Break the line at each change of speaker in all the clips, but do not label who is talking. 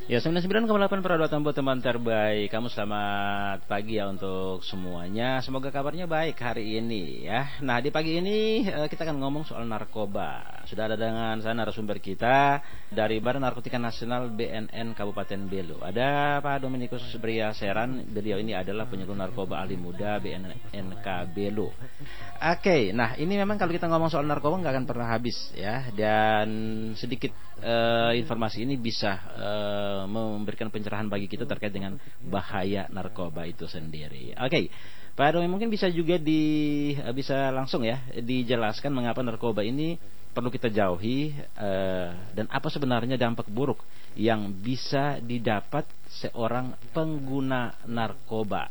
Ya, 99,8 Pradota buat teman terbaik. Kamu selamat pagi ya untuk semuanya. Semoga kabarnya baik hari ini ya. Nah, di pagi ini kita akan ngomong soal narkoba. Sudah ada dengan saya narasumber kita dari Badan Narkotika Nasional BNN Kabupaten Belu. Ada Pak Dominikus Bria Seran. Beliau ini adalah penyuluh narkoba ahli muda BNNK Belu. Oke, nah ini memang kalau kita ngomong soal narkoba nggak akan pernah habis ya. Dan sedikit informasi ini bisa memberikan pencerahan bagi kita terkait dengan bahaya narkoba itu sendiri. Oke, Pak Domi mungkin bisa juga bisa langsung ya dijelaskan mengapa narkoba ini perlu kita jauhi dan apa sebenarnya dampak buruk yang bisa didapat seorang pengguna narkoba.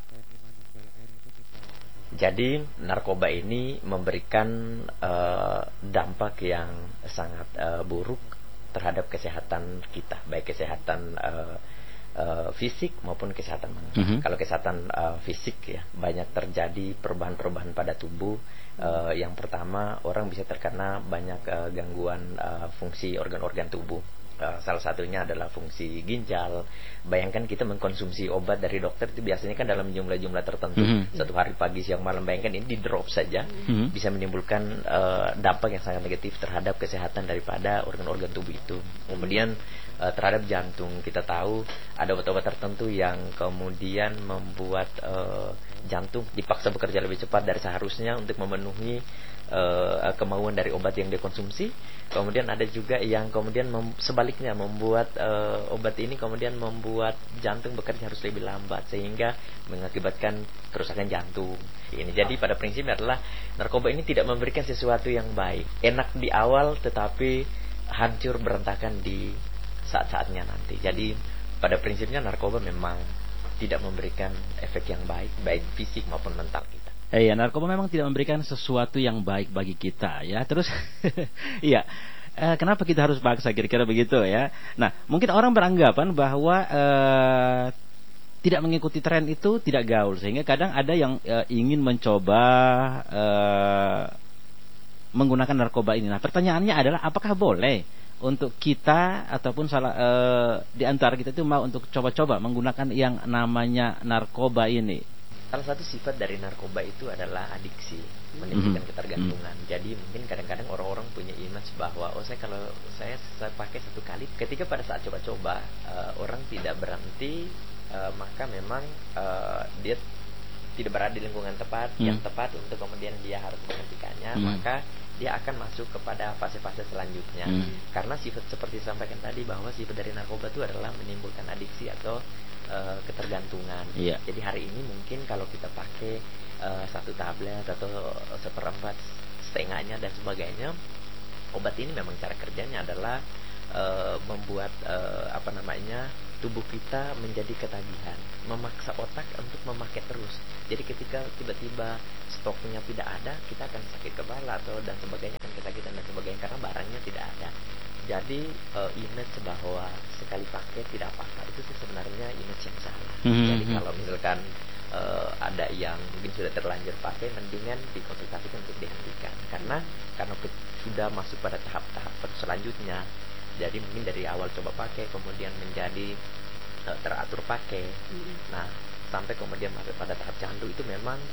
Jadi narkoba ini memberikan dampak yang sangat buruk terhadap kesehatan kita, baik kesehatan fisik maupun kesehatan mental. Kalau kesehatan fisik ya, banyak terjadi perubahan-perubahan pada tubuh. Yang pertama, orang bisa terkena banyak gangguan fungsi organ-organ tubuh. Salah satunya adalah fungsi ginjal. Bayangkan kita mengkonsumsi obat dari dokter itu biasanya kan dalam jumlah-jumlah tertentu. Satu hari pagi, siang, malam. Bayangkan ini di drop saja bisa menimbulkan dampak yang sangat negatif terhadap kesehatan daripada organ-organ tubuh itu. Kemudian terhadap jantung, kita tahu ada obat-obat tertentu yang kemudian membuat jantung dipaksa bekerja lebih cepat dari seharusnya untuk memenuhi kemauan dari obat yang dikonsumsi. Kemudian ada juga yang kemudian sebaliknya membuat obat ini kemudian membuat jantung bekerja harus lebih lambat sehingga mengakibatkan kerusakan jantung. Ini jadi pada prinsipnya adalah narkoba ini tidak memberikan sesuatu yang baik. Enak di awal tetapi hancur berantakan di saat-saatnya nanti. Jadi pada prinsipnya narkoba memang tidak memberikan efek yang baik fisik maupun mental kita.
Iya, narkoba memang tidak memberikan sesuatu yang baik bagi kita ya. Terus iya, kenapa kita harus paksa kira-kira begitu ya. Nah, mungkin orang beranggapan bahwa tidak mengikuti tren itu tidak gaul, sehingga kadang ada yang ingin mencoba menggunakan narkoba ini. Nah, pertanyaannya adalah apakah boleh untuk kita ataupun di antara kita itu mau untuk coba-coba menggunakan yang namanya narkoba ini?
Salah satu sifat dari narkoba itu adalah adiksi, menimbulkan ketergantungan. Jadi mungkin kadang-kadang orang-orang punya image bahwa kalau saya pakai satu kali, ketika pada saat coba-coba orang tidak berhenti, maka memang dia tidak berada di lingkungan tepat yang tepat untuk kemudian dia harus menghentikannya, maka dia akan masuk kepada fase-fase selanjutnya. Karena sifat seperti disampaikan tadi bahwa sifat dari narkoba itu adalah menimbulkan adiksi atau ketergantungan. Jadi hari ini mungkin kalau kita pakai satu tablet atau seperempat setengahnya dan sebagainya, obat ini memang cara kerjanya adalah membuat tubuh kita menjadi ketagihan, memaksa otak untuk memakai terus. Jadi ketika tiba-tiba stoknya tidak ada, kita akan sakit kepala atau dan sebagainya, akan kesakitan dan sebagainya karena barangnya tidak ada. Jadi image bahwa sekali pakai tidak apa-apa itu sebenarnya image yang salah. Jadi kalau misalkan ada yang mungkin sudah terlanjur pakai, mendingan dikonsultasikan untuk dihentikan karena sudah masuk pada tahap-tahap selanjutnya. Jadi mungkin dari awal coba pakai, kemudian menjadi teratur pakai. Nah, sampai kemudian masuk pada tahap candu itu memang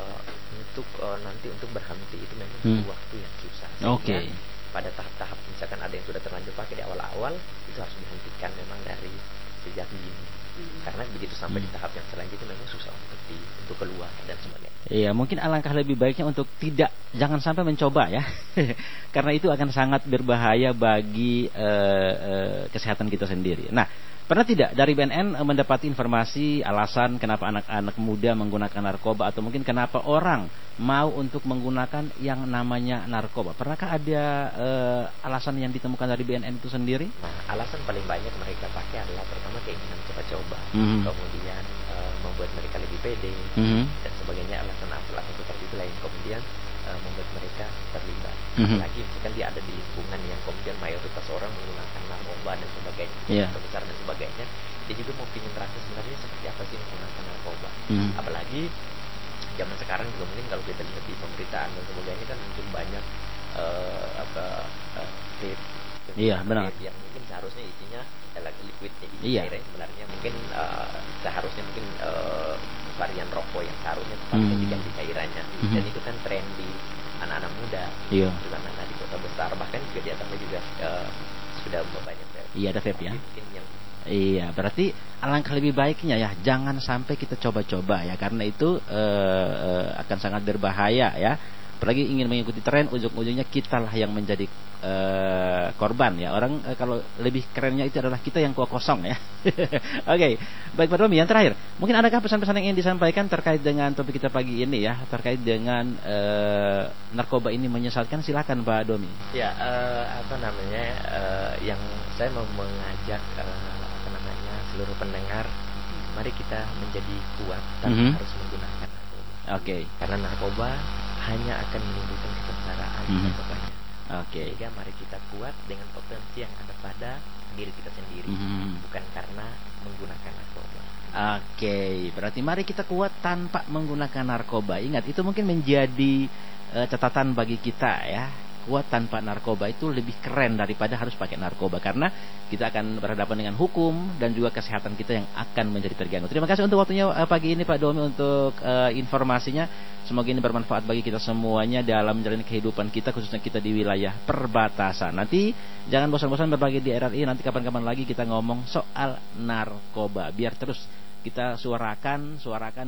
nanti untuk berhenti itu memang butuh waktu yang susah. Pada tahap-tahap misalkan ada yang sudah terlanjur pakai di awal-awal, itu harus dihentikan memang dari sejak dini. Karena begitu sampai di tahap yang selanjutnya memang susah untuk keluar dan sebagainya.
Iya, mungkin alangkah lebih baiknya untuk jangan sampai mencoba ya. Karena itu akan sangat berbahaya bagi kesehatan kita sendiri. Nah, pernah tidak dari BNN mendapati informasi alasan kenapa anak-anak muda menggunakan narkoba, atau mungkin kenapa orang mau untuk menggunakan yang namanya narkoba? Pernahkah ada alasan yang ditemukan dari BNN itu sendiri?
Nah, alasan paling banyak mereka pakai adalah pertama keinginan coba-coba, kemudian membuat mereka lebih pede dan sebagainya. Alasan-alasan seperti itu lain kemudian membuat mereka terlibat. Apalagi misalkan dia ada di lingkungan yang kemudian mayoritas orang menggunakan narkoba dan sebagainya, besar dan sebagainya, dia juga mau ingin terasa sebenarnya seperti apa sih menggunakan narkoba. Apalagi zaman sekarang juga mungkin kalau kita lihat di pemberitaan dan sebagainya kan muncul banyak vape,
Iya, benar.
Yang mungkin seharusnya isinya liquidnya isi
Iya.
airnya sebenarnya mungkin seharusnya mungkin varian rokok yang seharusnya tepatnya diganti cairannya. Dan itu kan tren di anak-anak muda,
Iya.
juga anak di kota besar, bahkan juga di atasnya juga sudah banyak vape.
Iya, ada vape ya.
Mungkin yang
Iya, berarti alangkah lebih baiknya ya jangan sampai kita coba-coba ya, karena itu akan sangat berbahaya ya. Apalagi ingin mengikuti tren, ujung-ujungnya kitalah yang menjadi korban ya. Orang kalau lebih kerennya itu adalah kita yang kuah kosong ya. Oke, baik Pak Domi. Yang terakhir, mungkin adakah pesan-pesan yang ingin disampaikan terkait dengan topik kita pagi ini ya, terkait dengan narkoba ini menyesatkan? Silakan Pak Domi.
Ya, yang saya mau mengajak seluruh pendengar, mari kita menjadi kuat tanpa harus menggunakan narkoba.
Oke.
Karena narkoba hanya akan menimbulkan kesengsaraan kebanyakan.
Oke.
Sehingga mari kita kuat dengan potensi yang ada pada diri kita sendiri, bukan karena menggunakan narkoba.
Oke, berarti mari kita kuat tanpa menggunakan narkoba. Ingat, itu mungkin menjadi catatan bagi kita ya. Kuat tanpa narkoba itu lebih keren daripada harus pakai narkoba, karena kita akan berhadapan dengan hukum dan juga kesehatan kita yang akan menjadi terganggu. Terima kasih untuk waktunya pagi ini Pak Domi, untuk informasinya. Semoga ini bermanfaat bagi kita semuanya dalam menjalani kehidupan kita, khususnya kita di wilayah perbatasan. Nanti jangan bosan-bosan berbagi di RRI. Nanti kapan-kapan lagi kita ngomong soal narkoba. Biar terus kita suarakan